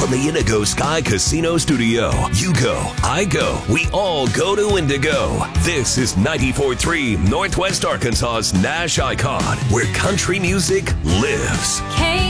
From the Indigo Sky Casino Studio, you go, I go, we all go to Indigo. This is 94.3 Northwest Arkansas's Nash Icon, where country music lives.